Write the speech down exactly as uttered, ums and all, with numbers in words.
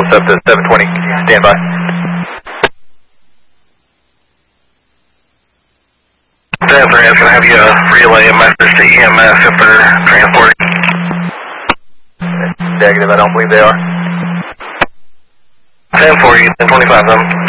us up to seven twenty. Stand by. That's right, I was going to have you uh, relay a message to E M S if they're transporting. Negative, I don't believe they are. ten four, ten twenty-five, them.